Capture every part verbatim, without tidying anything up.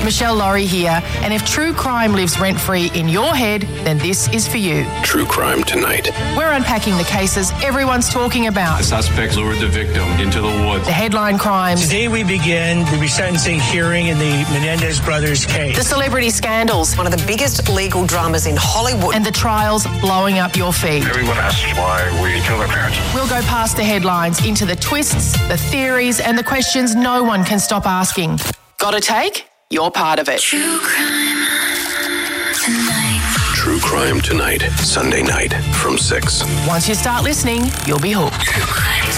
Michelle Laurie here, and if true crime lives rent-free in your head, then this is for you. True Crime Tonight. We're unpacking the cases everyone's talking about. The suspect lured the victim into the woods. The headline crimes. Today we begin the resentencing hearing in the Menendez brothers case. The celebrity scandals. One of the biggest legal dramas in Hollywood. And the trials blowing up your feed. Everyone asks why we kill their parents. We'll go past the headlines into the twists, the theories, and the questions no one can stop asking. Got a take? You're part of it. True Crime Tonight. True Crime Tonight, Sunday night from six. Once you start listening, you'll be hooked. True Crime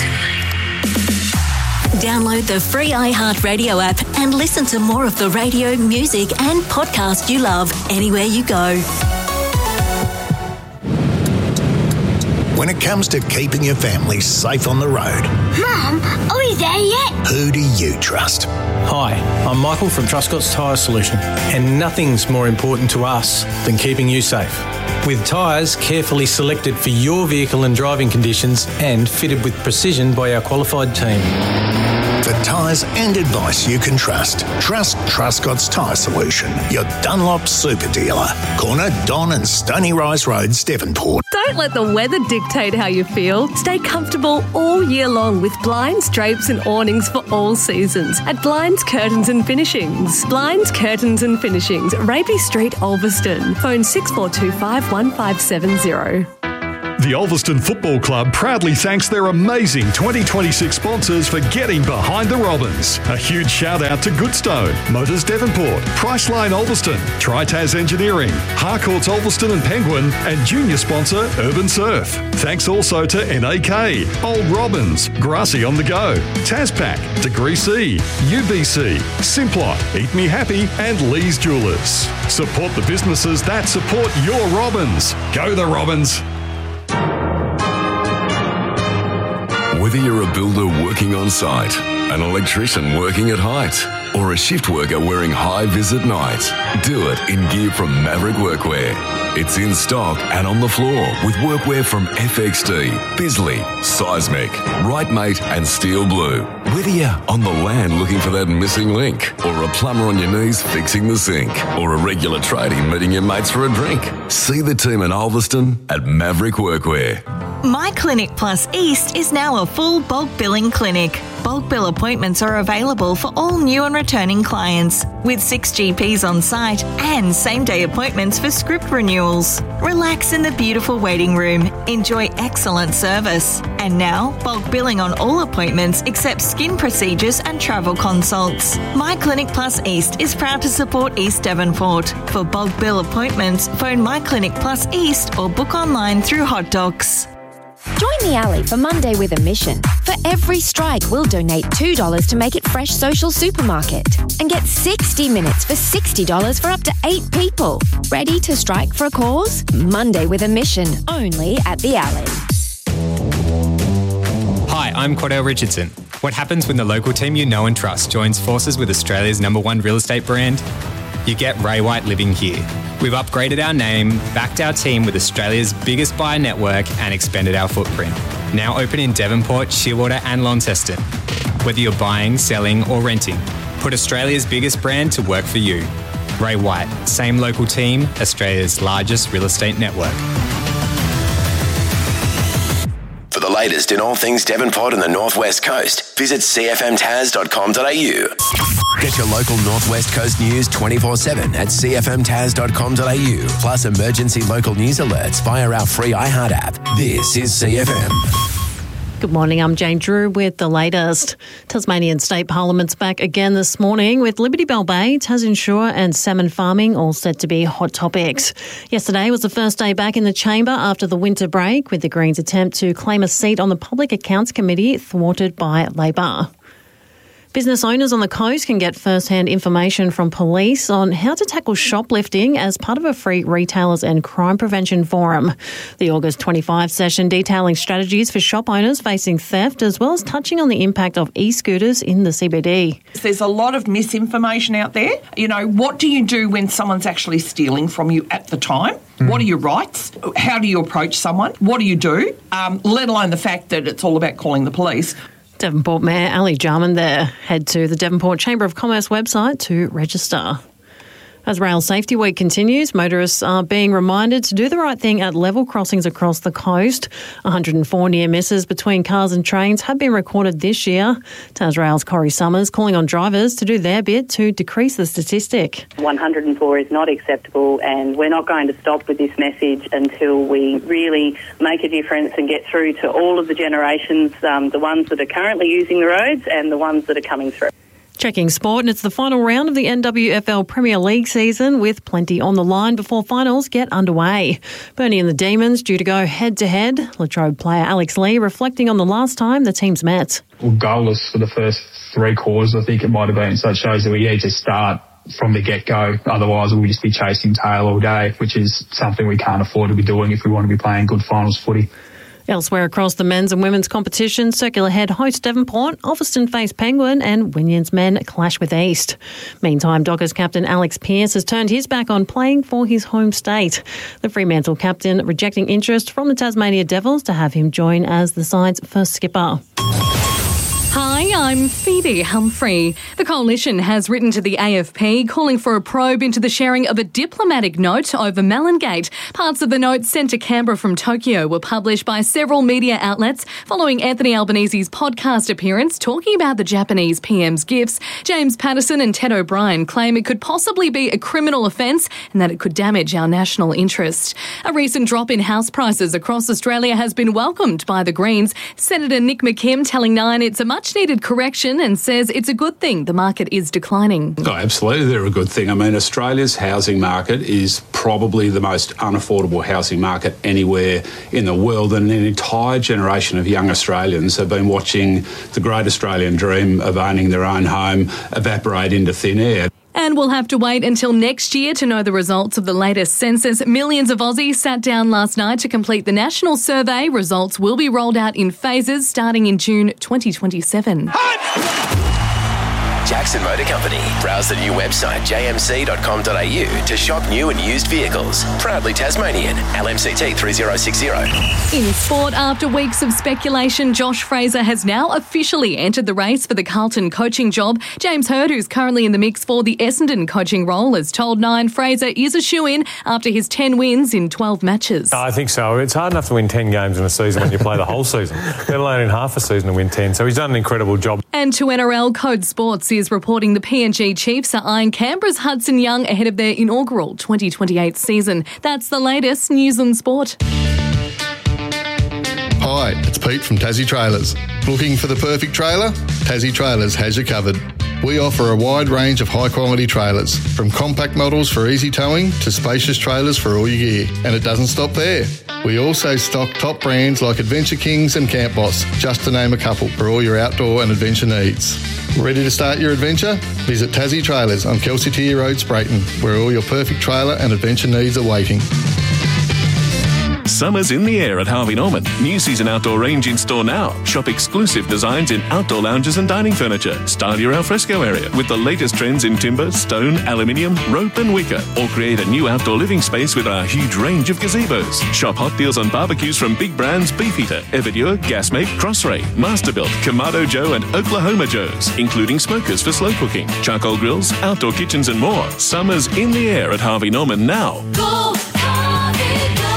Tonight. Download the free iHeartRadio app and listen to more of the radio, music and podcast you love anywhere you go. When it comes to keeping your family safe on the road, Mum, are we there yet? who do you trust? Hi, I'm Michael from Truscott's Tyre Solution, and nothing's more important to us than keeping you safe. With tyres carefully selected for your vehicle and driving conditions and fitted with precision by our qualified team. For tyres and advice you can trust, trust Truscott's Tyre Solution, your Dunlop super dealer. Corner Don and Stony Rise Roads, Devonport. Don't let the weather dictate how you feel. Stay comfortable all year long with blinds, drapes and awnings for all seasons at Blinds, Curtains and Finishings. Blinds, Curtains and Finishings, Raby Street, Ulverston. Phone six four two five, one five seven zero. The Ulverston Football Club proudly thanks their amazing twenty twenty-six sponsors for getting behind the Robins. A huge shout out to Goodstone, Motors Devonport, Priceline Ulverston, Tritaz Engineering, Harcourts Ulverston and Penguin, and junior sponsor Urban Surf. Thanks also to N A K, Old Robins, Grassy on the Go, Taspac, Degree C, U B C, Simplot, Eat Me Happy, and Lee's Jewelers. Support the businesses that support your Robins. Go the Robins! Whether you're a builder working on site, an electrician working at height, or a shift worker wearing high-vis at night, do it in gear from Maverick Workwear. It's in stock and on the floor with workwear from F X D, Bisley, Seismic, Rightmate and Steel Blue. Whether you're on the land looking for that missing link, or a plumber on your knees fixing the sink, or a regular tradie meeting your mates for a drink, see the team in Ulverston at Maverick Workwear. My Clinic Plus East is now a full bulk billing clinic. Bulk bill appointments are available for all new and returning clients, with six G Ps on site and same-day appointments for script renewals. Relax in the beautiful waiting room. Enjoy excellent service. And now, bulk billing on all appointments except skin procedures and travel consults. My Clinic Plus East is proud to support East Devonport. For bulk bill appointments, phone My Clinic Plus East or book online through Hot Docs. Join the Alley for Monday with a mission. For every strike, we'll donate two dollars to Make It Fresh Social Supermarket. And get sixty minutes for sixty dollars for up to eight people. Ready to strike for a cause? Monday with a mission, only at the Alley. Hi, I'm Cordell Richardson. What happens when the local team you know and trust joins forces with Australia's number one real estate brand? You get Ray White living here. We've upgraded our name, backed our team with Australia's biggest buyer network and expanded our footprint. Now open in Devonport, Shearwater and Launceston. Whether you're buying, selling or renting, put Australia's biggest brand to work for you. Ray White, same local team, Australia's largest real estate network. For the latest in all things Devonport and the North West Coast, visit c f m taz dot com dot a u. Get your local North West Coast news twenty-four seven at c f m taz dot com dot a u, plus emergency local news alerts via our free iHeart app. This is C F M. Good morning, I'm Jane Drew with the latest. Tasmanian State Parliament's back again this morning with Liberty Bell Bay, Tasensure and salmon farming all set to be hot topics. Yesterday was the first day back in the chamber after the winter break, with the Greens' attempt to claim a seat on the Public Accounts Committee thwarted by Labor. Business owners on the coast can get first-hand information from police on how to tackle shoplifting as part of a free retailers and crime prevention forum. The August twenty-fifth session detailing strategies for shop owners facing theft, as well as touching on the impact of e-scooters in the C B D. There's a lot of misinformation out there. You know, what do you do when someone's actually stealing from you at the time? Mm. What are your rights? How do you approach someone? What do you do? Um, let alone the fact that it's all about calling the police. Devonport Mayor Ali Jarman there. Head to the Devonport Chamber of Commerce website to register. As Rail Safety Week continues, motorists are being reminded to do the right thing at level crossings across the coast. one hundred four near misses between cars and trains have been recorded this year. Tasrail's Corey Summers calling on drivers to do their bit to decrease the statistic. one hundred four is not acceptable, and we're not going to stop with this message until we really make a difference and get through to all of the generations, um, the ones that are currently using the roads and the ones that are coming through. Checking sport, and it's the final round of the N W F L Premier League season with plenty on the line before finals get underway. Burnie and the Demons due to go head-to-head. Latrobe player Alex Lee reflecting on the last time the teams met. Well, goalless for the first three quarters, I think it might have been. So it shows that we need to start from the get-go. Otherwise, we'll just be chasing tail all day, which is something we can't afford to be doing if we want to be playing good finals footy. Elsewhere across the men's and women's competition, Circular Head host Devonport, Alveston face Penguin and Wynyon's men clash with East. Meantime, Dockers captain Alex Pearce has turned his back on playing for his home state. The Fremantle captain rejecting interest from the Tasmania Devils to have him join as the side's first skipper. Hi, I'm Phoebe Humphrey. The Coalition has written to the A F P calling for a probe into the sharing of a diplomatic note over Melongate. Parts of the note sent to Canberra from Tokyo were published by several media outlets following Anthony Albanese's podcast appearance talking about the Japanese P M's gifts. James Patterson and Ted O'Brien claim it could possibly be a criminal offence and that it could damage our national interest. A recent drop in house prices across Australia has been welcomed by the Greens. Senator Nick McKim telling Nine it's a much needed correction and says it's a good thing the market is declining. Oh, absolutely, they're a good thing. I mean, Australia's housing market is probably the most unaffordable housing market anywhere in the world, and an entire generation of young Australians have been watching the great Australian dream of owning their own home evaporate into thin air. And we'll have to wait until next year to know the results of the latest census. Millions of Aussies sat down last night to complete the national survey. Results will be rolled out in phases starting in June twenty twenty-seven. Jackson Motor Company. Browse the new website j m c dot com dot a u to shop new and used vehicles. Proudly Tasmanian. L M C T three zero six zero. In sport, after weeks of speculation, Josh Fraser has now officially entered the race for the Carlton coaching job. James Hird, who's currently in the mix for the Essendon coaching role, has told Nine Fraser is a shoo-in after his ten wins in twelve matches. I think so. It's hard enough to win ten games in a season when you play the whole season, let alone in half a season to win ten. So he's done an incredible job. And to N R L, Code Sports is reporting the P N G Chiefs are eyeing Canberra's Hudson Young ahead of their inaugural twenty twenty-eight season. That's the latest News and Sport. Hi, it's Pete from Tassie Trailers. Looking for the perfect trailer? Tassie Trailers has you covered. We offer a wide range of high-quality trailers, from compact models for easy towing to spacious trailers for all your gear. And it doesn't stop there. We also stock top brands like Adventure Kings and Camp Boss, just to name a couple, for all your outdoor and adventure needs. Ready to start your adventure? Visit Tassie Trailers on Kelsey Tier Road, Sprayton, where all your perfect trailer and adventure needs are waiting. Summer's in the air at Harvey Norman. New season outdoor range in store now. Shop exclusive designs in outdoor lounges and dining furniture. Style your alfresco area with the latest trends in timber, stone, aluminium, rope and wicker. Or create a new outdoor living space with our huge range of gazebos. Shop hot deals on barbecues from big brands Beefeater, Everdure, Gasmate, Crossray, Masterbuilt, Kamado Joe and Oklahoma Joe's, including smokers for slow cooking, charcoal grills, outdoor kitchens and more. Summer's in the air at Harvey Norman now. Go, Harvey, go!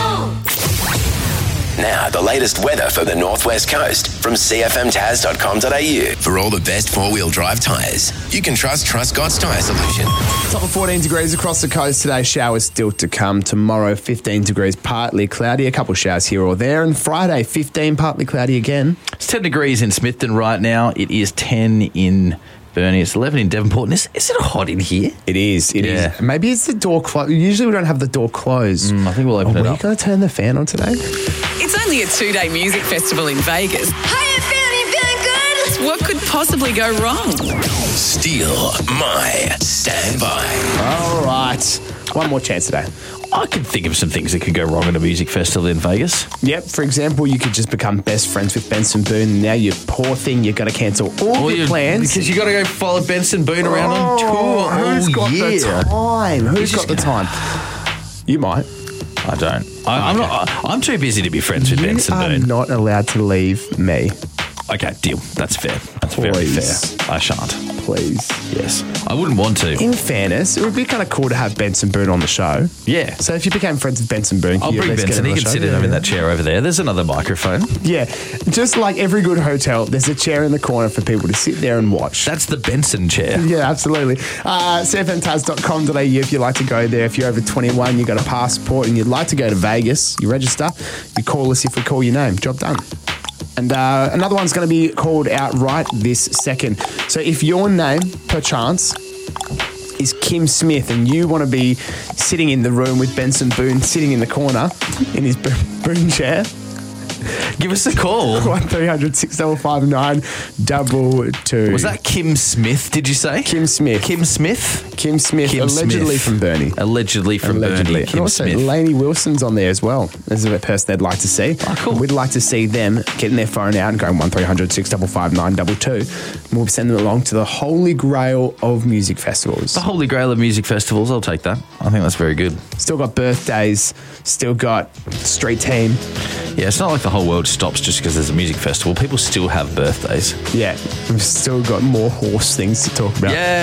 Now, the latest weather for the Northwest Coast from c f m taz dot com dot a u. For all the best four-wheel drive tyres, you can trust Truscott's Tyre Solution. Top of fourteen degrees across the coast today. Showers still to come. Tomorrow, fifteen degrees, partly cloudy. A couple showers here or there. And Friday, fifteen, partly cloudy again. It's ten degrees in Smithton right now. It is ten in Burnie. It's eleven in Devonport. Is, is it hot in here? It is. It yeah. is. Maybe it's the door closed. Usually we don't have the door closed. Mm, I think we'll open oh, it are up. Are you going to turn the fan on today? It's only a two-day music festival in Vegas. How you feeling? You feeling good? What could possibly go wrong? Steal my standby. All right. One more chance today. I could think of some things that could go wrong at a music festival in Vegas. Yep. For example, you could just become best friends with Benson Boone. Now you poor thing, you're going to cancel all well, your plans. Because you got to go follow Benson Boone around oh, on tour. Who's oh, got yeah. the time? Who's got the time? You might. I don't. I, I'm not. I'm too busy to be friends with you Benson Boone. You are not allowed to leave me. Okay, deal. That's fair. That's very Please. fair. I shan't. Please. Yes. I wouldn't want to. In fairness, it would be kind of cool to have Benson Boone on the show. Yeah. So if you became friends with Benson Boone, I'll you bring at least Benson. get him He on can the sit show? in, Yeah. in that chair over there. There's another microphone. Yeah. Just like every good hotel, there's a chair in the corner for people to sit there and watch. That's the Benson chair. Yeah, absolutely. Uh, c f m taz dot com dot a u if you'd like to go there. If you're over twenty-one, you've got a passport and you'd like to go to Vegas, you register, you call us if we call your name. Job done. And uh, another one's going to be called out right this second. So if your name, perchance, is Kim Smith and you want to be sitting in the room with Benson Boone sitting in the corner in his Boone chair, give us a call. one three hundred six five five nine double two. Was that Kim Smith, did you say? Kim Smith. Kim Smith? Kim Smith, Kim allegedly Smith. from Bernie. Allegedly from Allegedly. Bernie. Kim and also, Smith. Lainey Wilson's on there as well. There's a person they'd like to see. Oh, cool. We'd like to see them getting their phone out and going one three hundred six five five nine two two. And we'll send them along to the holy grail of music festivals. The holy grail of music festivals. I'll take that. I think that's very good. Still got birthdays. Still got street team. Yeah, it's not like the whole world stops just because there's a music festival. People still have birthdays. Yeah, we've still got more horse things to talk about. Yeah.